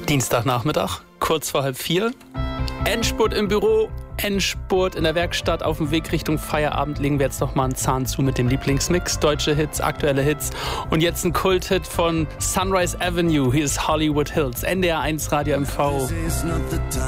Dienstagnachmittag, kurz vor 3:30. Endspurt im Büro, Endspurt in der Werkstatt. Auf dem Weg Richtung Feierabend legen wir jetzt noch mal einen Zahn zu mit dem Lieblingsmix. Deutsche Hits, aktuelle Hits. Und jetzt ein Kulthit von Sunrise Avenue. Hier ist Hollywood Hills. NDR 1 Radio MV.